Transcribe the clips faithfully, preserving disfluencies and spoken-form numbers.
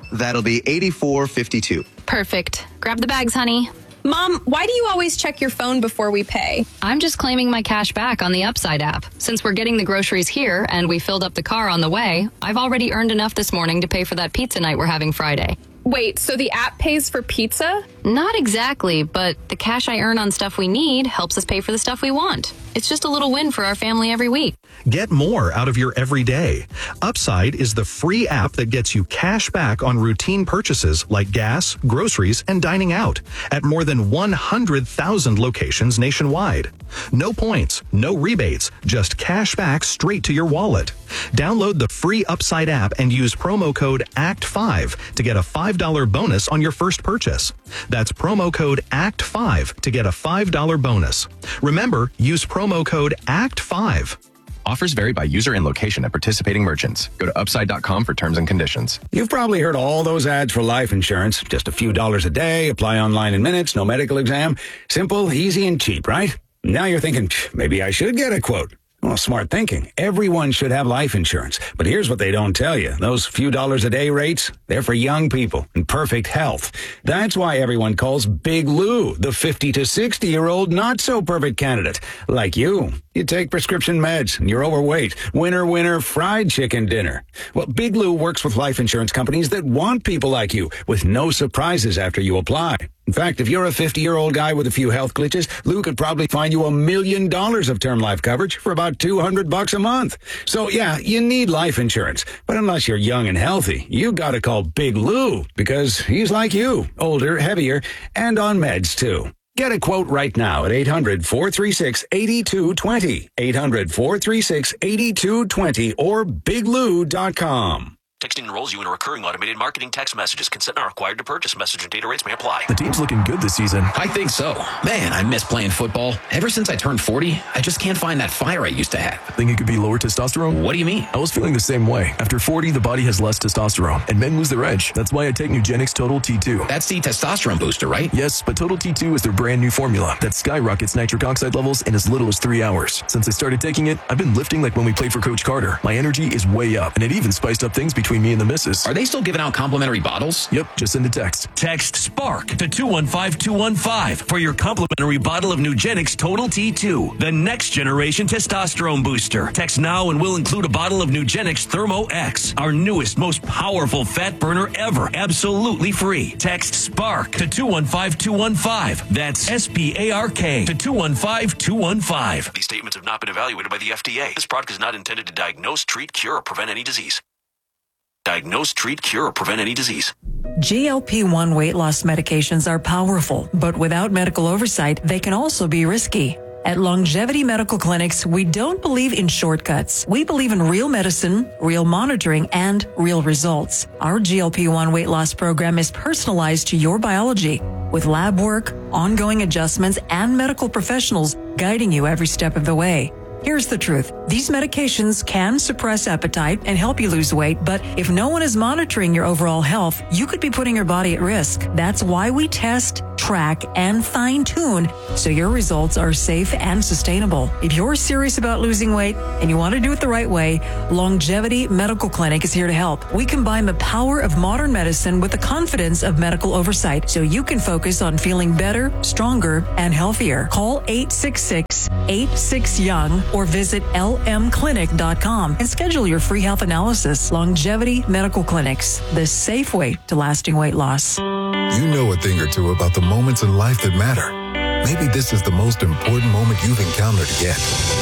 That'll be eighty-four fifty-two. Perfect. Grab the bags, honey. Mom, why do you always check your phone before we pay? I'm just claiming my cash back on the Upside app. Since we're getting the groceries here and we filled up the car on the way, I've already earned enough this morning to pay for that pizza night we're having Friday. Wait, so the app pays for pizza? Not exactly, but the cash I earn on stuff we need helps us pay for the stuff we want. It's just a little win for our family every week. Get more out of your everyday. Upside is the free app that gets you cash back on routine purchases like gas, groceries, and dining out at more than one hundred thousand locations nationwide. No points, no rebates, just cash back straight to your wallet. Download the free Upside app and use promo code A C T five to get a five dollars bonus on your first purchase. That's promo code A C T five to get a five dollars bonus. Remember, use promo code A C T five. Offers vary by user and location at participating merchants. Go to upside dot com for terms and conditions. You've probably heard all those ads for life insurance. Just a few dollars a day, apply online in minutes, no medical exam. Simple, easy, and cheap, right? Now you're thinking, maybe I should get a quote. Well, smart thinking. Everyone should have life insurance. But here's what they don't tell you. Those few dollars a day rates, they're for young people in perfect health. That's why everyone calls Big Lou the fifty to sixty-year-old not-so-perfect candidate. Like you. You take prescription meds and you're overweight. Winner, winner, fried chicken dinner. Well, Big Lou works with life insurance companies that want people like you with no surprises after you apply. In fact, if you're a fifty-year-old guy with a few health glitches, Lou could probably find you a million dollars of term life coverage for about two hundred bucks a month. So yeah, you need life insurance. But unless you're young and healthy, you gotta call Big Lou because he's like you, older, heavier, and on meds too. Get a quote right now at eight hundred, four three six, eight two two zero, eight hundred, four three six, eight two two zero, or big lou dot com. Texting enrolls you in a recurring automated marketing text messages. Consent not required to purchase. Message and data rates may apply. The team's looking good this season. I think so. Man, I miss playing football. Ever since I turned forty, I just can't find that fire I used to have. Think it could be lower testosterone? What do you mean? I was feeling the same way. After forty, the body has less testosterone, and men lose their edge. That's why I take Nugenix Total T two. That's the testosterone booster, right? Yes, but Total T two is their brand new formula that skyrockets nitric oxide levels in as little as three hours. Since I started taking it, I've been lifting like when we played for Coach Carter. My energy is way up, and it even spiced up things between me and the missus. Are they still giving out complimentary bottles? Yep, just send a text. Text SPARK to two one five two one five for your complimentary bottle of Nugenix Total T two, the next generation testosterone booster. Text now and we'll include a bottle of Nugenix Thermo X, our newest, most powerful fat burner ever, absolutely free. Text SPARK to two one five two one five. That's S P A R K to two one five two one five. These statements have not been evaluated by the F D A. This product is not intended to diagnose, treat, cure, or prevent any disease. Diagnose, treat, cure, or prevent any disease. G L P one weight loss medications are powerful, but without medical oversight, they can also be risky. At Longevity Medical Clinics, we don't believe in shortcuts. We believe in real medicine, real monitoring, and real results. Our G L P one weight loss program is personalized to your biology, with lab work, ongoing adjustments, and medical professionals guiding you every step of the way. Here's the truth. These medications can suppress appetite and help you lose weight, but if no one is monitoring your overall health, you could be putting your body at risk. That's why we test, track, and fine-tune so your results are safe and sustainable. If you're serious about losing weight and you want to do it the right way, Longevity Medical Clinic is here to help. We combine the power of modern medicine with the confidence of medical oversight so you can focus on feeling better, stronger, and healthier. Call eight six six, eight six, young or visit L M clinic dot com and schedule your free health analysis. Longevity Medical Clinics, the safe way to lasting weight loss. You know a thing or two about the moments in life that matter. Maybe this is the most important moment you've encountered yet.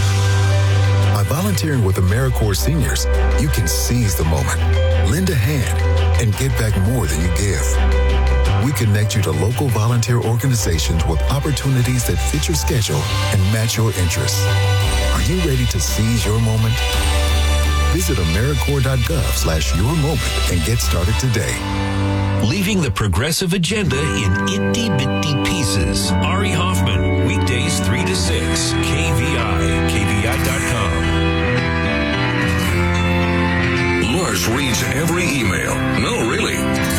By volunteering with AmeriCorps seniors, you can seize the moment, lend a hand, and get back more than you give. We connect you to local volunteer organizations with opportunities that fit your schedule and match your interests. Are you ready to seize your moment? Visit AmeriCorps.gov slash your moment and get started today. Leaving the progressive agenda in itty-bitty pieces. Ari Hoffman, weekdays three to six, K V I, K V I dot com. Marsh reads every email. No, really.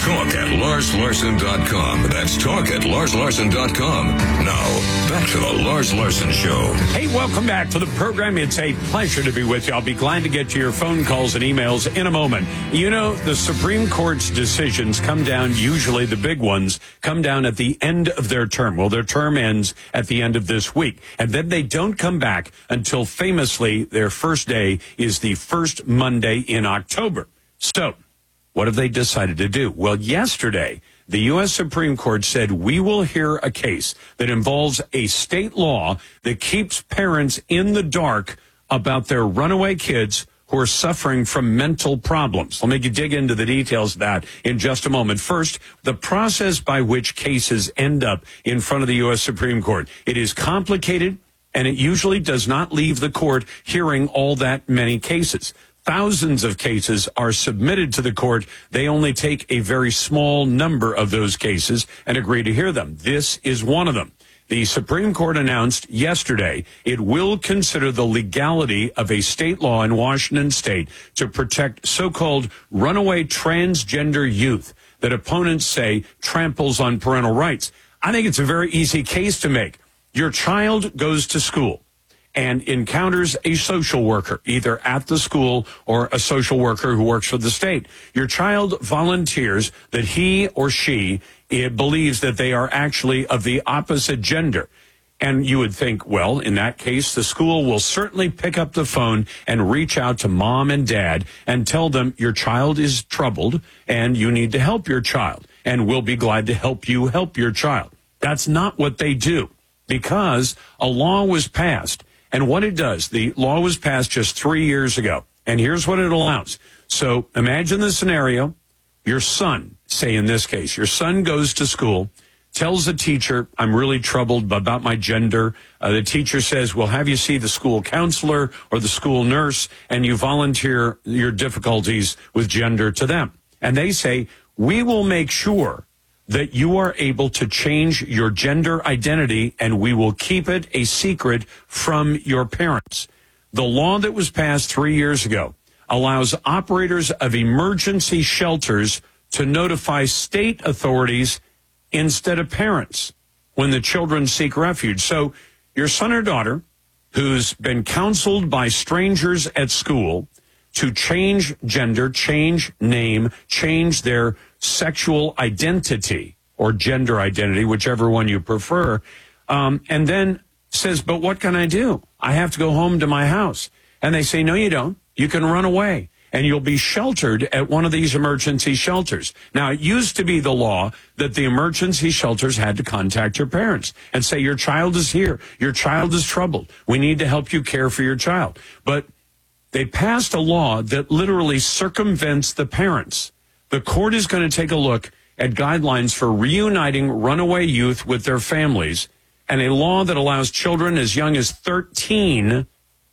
Talk at Lars Larson dot com. That's talk at Lars Larson dot com. Now, back to the Lars Larson Show. Hey, welcome back to the program. It's a pleasure to be with you. I'll be glad to get to your phone calls and emails in a moment. You know, the Supreme Court's decisions come down, usually the big ones, come down at the end of their term. Well, their term ends at the end of this week. And then they don't come back until famously their first day is the first Monday in October. So, what have they decided to do? Well, yesterday, the U S Supreme Court said we will hear a case that involves a state law that keeps parents in the dark about their runaway kids who are suffering from mental problems. I'll make you dig into the details of that in just a moment. First, the process by which cases end up in front of the U S Supreme Court. It is complicated, and it usually does not leave the court hearing all that many cases. Thousands of cases are submitted to the court. They only take a very small number of those cases and agree to hear them. This is one of them. The Supreme Court announced yesterday it will consider the legality of a state law in Washington state to protect so-called runaway transgender youth that opponents say tramples on parental rights. I think it's a very easy case to make. Your child goes to school and encounters a social worker, either at the school or a social worker who works for the state. Your child volunteers that he or she it believes that they are actually of the opposite gender. And you would think, well, in that case, the school will certainly pick up the phone and reach out to mom and dad and tell them your child is troubled and you need to help your child. And we'll be glad to help you help your child. That's not what they do, because a law was passed. And what it does, the law was passed just three years ago. And here's what it allows. So imagine the scenario. Your son, say in this case, your son goes to school, tells the teacher, I'm really troubled about my gender. Uh, the teacher says, well, have you see the school counselor or the school nurse, and you volunteer your difficulties with gender to them. And they say, we will make sure that you are able to change your gender identity, and we will keep it a secret from your parents. The law that was passed three years ago allows operators of emergency shelters to notify state authorities instead of parents when the children seek refuge. So your son or daughter who's been counseled by strangers at school to change gender, change name, change their sexual identity or gender identity, whichever one you prefer, um, and then says, but what can I do? I have to go home to my house. And they say, no, you don't. You can run away, and you'll be sheltered at one of these emergency shelters. Now, it used to be the law that the emergency shelters had to contact your parents and say, your child is here. Your child is troubled. We need to help you care for your child. But they passed a law that literally circumvents the parents. The court is going to take a look at guidelines for reuniting runaway youth with their families, and a law that allows children as young as thirteen,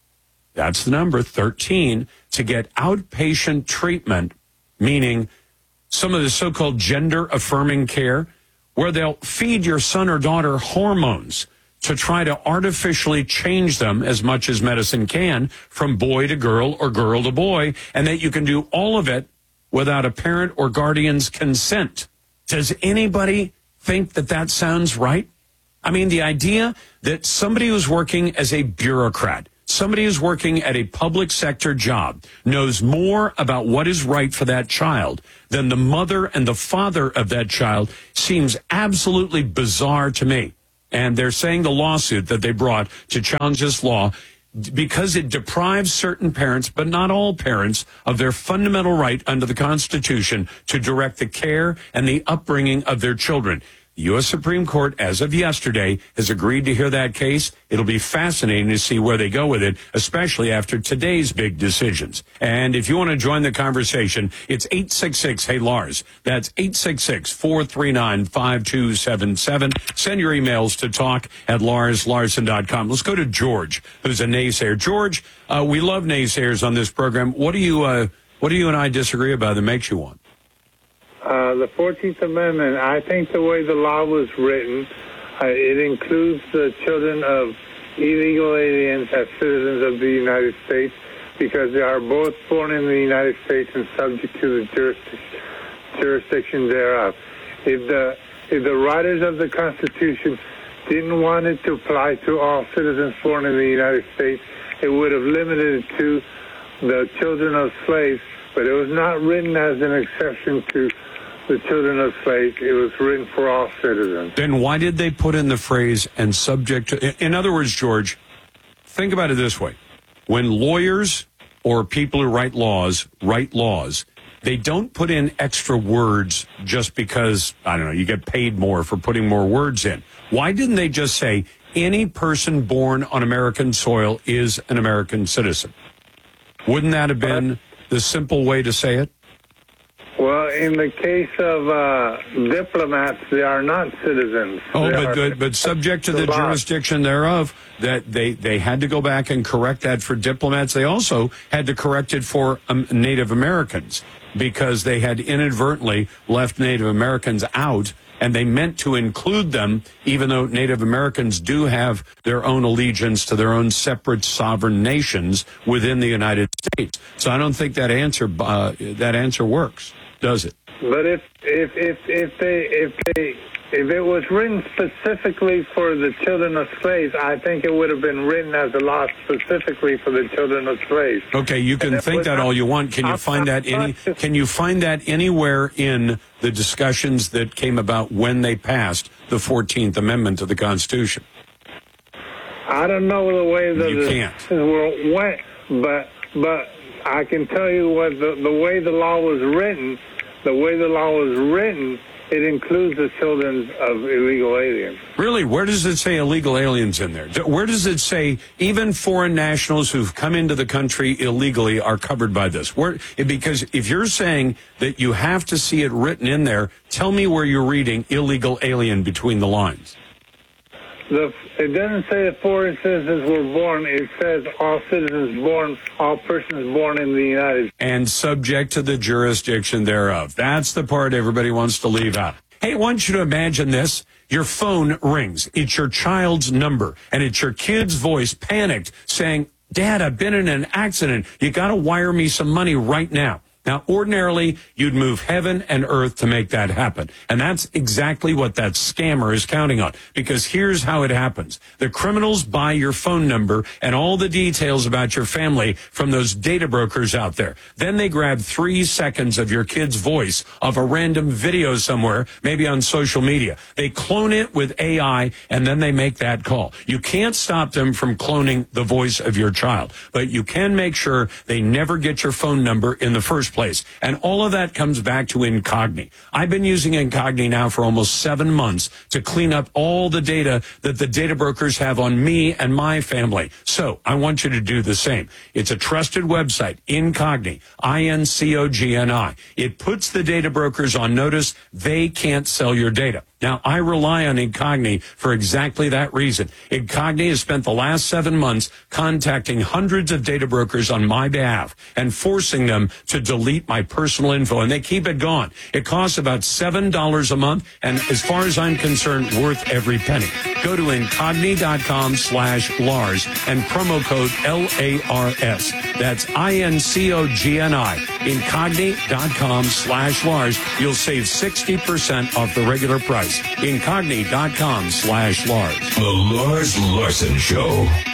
that's the number, thirteen, to get outpatient treatment, meaning some of the so-called gender-affirming care, where they'll feed your son or daughter hormones to try to artificially change them as much as medicine can from boy to girl or girl to boy, and that you can do all of it without a parent or guardian's consent. Does anybody think that that sounds right? I mean, the idea that somebody who's working as a bureaucrat, somebody who's working at a public sector job, knows more about what is right for that child than the mother and the father of that child seems absolutely bizarre to me. And they're saying the lawsuit that they brought to challenge this law, because it deprives certain parents, but not all parents, of their fundamental right under the Constitution to direct the care and the upbringing of their children. The U S Supreme Court, as of yesterday, has agreed to hear that case. It'll be fascinating to see where they go with it, especially after today's big decisions. And if you want to join the conversation, it's eight six six, hey Lars. That's eight six six, four three nine, five two seven seven. Send your emails to talk at lars larson dot com. Let's go to George, who's a naysayer. George, uh, we love naysayers on this program. What do you, uh, what do you and I disagree about that makes you want? Uh, the fourteenth Amendment, I think the way the law was written, uh, it includes the children of illegal aliens as citizens of the United States, because they are both born in the United States and subject to the jurisdiction, jurisdiction thereof. If the if the writers of the Constitution didn't want it to apply to all citizens born in the United States, it would have limited it to the children of slaves, but it was not written as an exception to the children of slaves. It was written for all citizens. Then why did they put in the phrase and subject to... In other words, George, think about it this way. When lawyers or people who write laws write laws, they don't put in extra words just because, I don't know, you get paid more for putting more words in. Why didn't they just say any person born on American soil is an American citizen? Wouldn't that have been the simple way to say it? Well, in the case of uh, diplomats, they are not citizens. Oh, They but, are but but subject to the law. jurisdiction thereof, that they, they had to go back and correct that for diplomats. They also had to correct it for um, Native Americans because they had inadvertently left Native Americans out, and they meant to include them, even though Native Americans do have their own allegiance to their own separate sovereign nations within the United States. So I don't think that answer uh, that answer works, does it? But if if if if they if they if it was written specifically for the children of slaves, I think it would have been written as a law specifically for the children of slaves. Okay, you can And think that not- all you want. Can you find that any? Can you find that anywhere in the discussions that came about when they passed the fourteenth Amendment to the Constitution? I don't know the way the You the can't. were went, but but I can tell you what the the way the law was written. The way the law was written, it includes the children of illegal aliens. Really, where does it say illegal aliens in there? Where does it say even foreign nationals who've come into the country illegally are covered by this? Where, because if you're saying that you have to see it written in there, tell me where you're reading illegal alien between the lines. The, it doesn't say that foreign citizens were born. It says all citizens born, all persons born in the United States. And subject to the jurisdiction thereof. That's the part everybody wants to leave out. Hey, I want you to imagine this. Your phone rings. It's your child's number, and it's your kid's voice, panicked, saying, Dad, I've been in an accident. You got to wire me some money right now. Now, ordinarily, you'd move heaven and earth to make that happen. And that's exactly what that scammer is counting on. Because here's how it happens. The criminals buy your phone number and all the details about your family from those data brokers out there. Then they grab three seconds of your kid's voice of a random video somewhere, maybe on social media. They clone it with A I, and then they make that call. You can't stop them from cloning the voice of your child, but you can make sure they never get your phone number in the first place. And all of that comes back to Incogni. I've been using Incogni now for almost seven months to clean up all the data that the data brokers have on me and my family. So I want you to do the same. It's a trusted website, Incogni, I N C O G N I. It puts the data brokers on notice they can't sell your data. Now, I rely on Incogni for exactly that reason. Incogni has spent the last seven months contacting hundreds of data brokers on my behalf and forcing them to delete my personal info, and they keep it gone. It costs about seven dollars a month, and as far as I'm concerned, worth every penny. Go to Incogni.com slash Lars and promo code L A R S. That's I N C O G N I. Incogni.com slash Lars. You'll save sixty percent off the regular price. Incogni.com slash Lars. The Lars Larson Show.